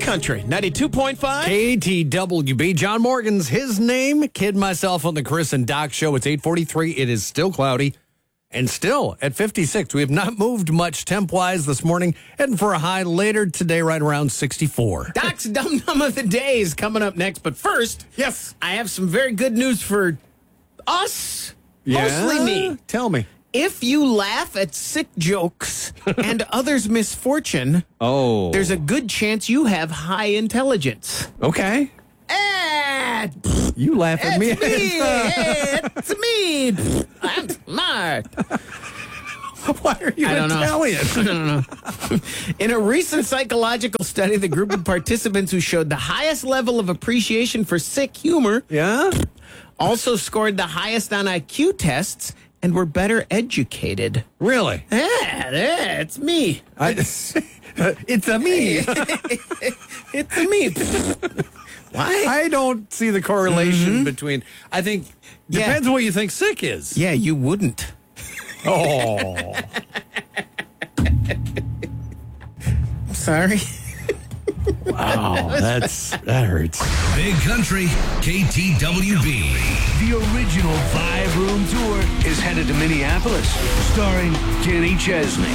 Country, 92.5. KTWB. John Morgan's his name. Kid myself on the Chris and Doc show. It's 8:43. It is still cloudy and still at 56. We have not moved much temp-wise this morning. Heading for a high later today, right around 64. Doc's Dum Dum of the Day is coming up next. But first, Yes. I have some very good news for us. Mostly me. Tell me. If you laugh at sick jokes and others' misfortune, Oh. there's a good chance you have high intelligence. Okay. You laugh at me. It's me. I'm smart. Why are you I don't know. Italian? In a recent psychological study, the group of participants who showed the highest level of appreciation for sick humor Yeah? also scored the highest on IQ tests and were better educated. Really? It's me. It's a me. It's me. Why? I don't see the correlation between. I think depends what you think sick is. Yeah, you wouldn't. Oh. Sorry. Wow, that hurts. Big Country, KTWB. The original five-room tour is headed to Minneapolis, starring Kenny Chesney.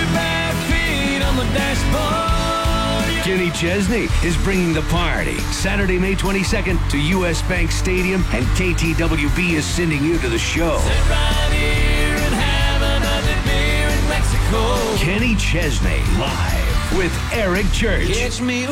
Kenny Chesney is bringing the party Saturday, May 22nd to U.S. Bank Stadium, and KTWB is sending you to the show. Kenny Chesney live with Eric Church.